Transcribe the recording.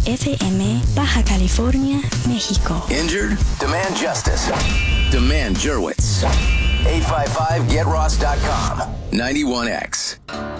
FM, Baja California, México. Injured? Demand justice. Demand Jurwitz. 855-GetRoss.com. 91X.